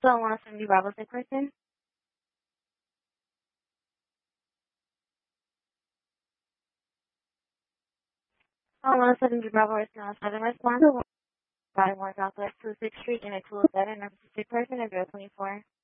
So 170 Bravo sick person. Oh, 170 Bravo is now 7 response. Body more Southwest 26th Street, Unit 207, sick person, address 24.